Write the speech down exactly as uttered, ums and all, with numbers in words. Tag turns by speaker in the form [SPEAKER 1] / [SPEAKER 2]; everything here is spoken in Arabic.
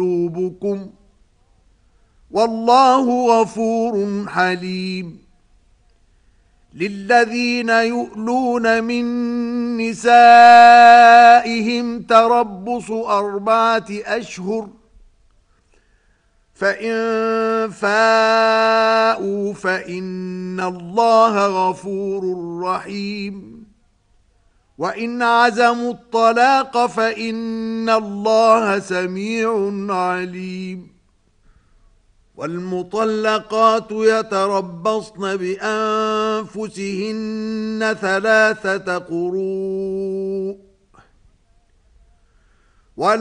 [SPEAKER 1] قلوبكم والله غفور حليم. للذين يؤلون من نسائهم تربص أربعة أشهر فإن فاءوا فإن الله غفور رحيم. وإن عزموا الطلاق فإن الله سميع عليم. والمطلقات يتربصن بأنفسهن ثلاثة قروء ولا